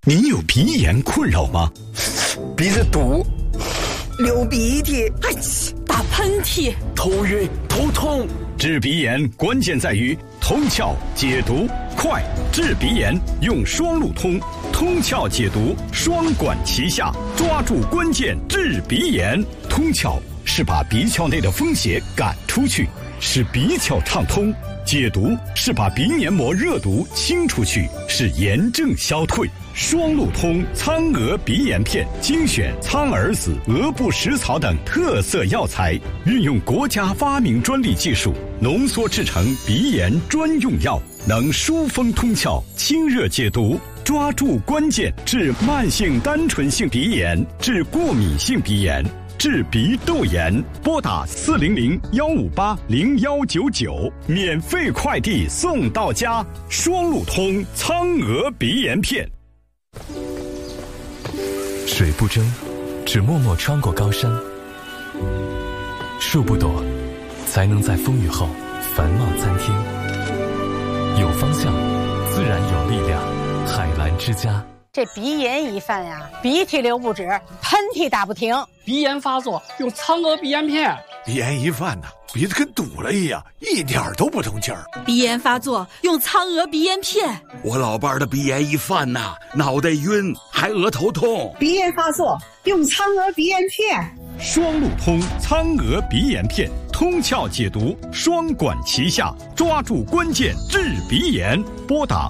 您有鼻炎困扰吗？ 鼻子堵，流鼻涕， 打喷嚏， 头晕头痛。 治鼻炎关键在于通窍解毒快，治鼻炎用双路通，通窍解毒双管齐下，抓住关键治鼻炎。通窍是把鼻窍内的风邪赶出去，使鼻窍畅通；解毒是把鼻黏膜热毒清出去，使炎症消退。双路通苍娥鼻炎片精选苍耳子、鹅不食草等特色药材，运用国家发明专利技术浓缩制成鼻炎专用药，能疏风通窍、清热解毒，抓住关键治慢性单纯性鼻炎、治过敏性鼻炎、治鼻窦炎。拨打400-158-0199，免费快递送到家。双路通苍娥鼻炎片。 水不争，只默默穿过高山；树不躲，才能在风雨后繁茂参天。有方向，自然有力量。海澜之家。 这鼻炎一犯呀，鼻涕流不止，喷嚏打不停。 鼻炎发作用苍娥鼻炎片。 鼻炎一犯呢，鼻子跟堵了一样，一点都不通气儿。 鼻炎发作用苍娥鼻炎片。 我老伴儿的鼻炎一犯呐，脑袋晕，还额头痛。 鼻炎发作用苍娥鼻炎片。 双路通苍娥鼻炎片，通窍解毒，双管齐下，抓住关键治鼻炎。拨打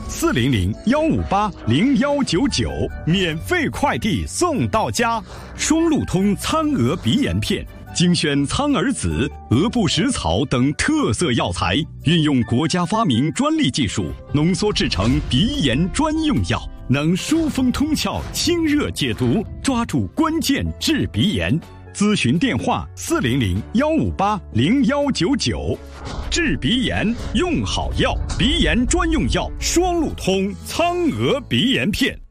400-158-0199，免费快递送到家。双路通苍娥鼻炎片精选苍耳子、鹅不食草等特色药材，运用国家发明专利技术浓缩制成鼻炎专用药，能疏风通窍、清热解毒，抓住关键治鼻炎。咨询电话400-158-0199。治鼻炎用好药，鼻炎专用药双路通苍娥鼻炎片。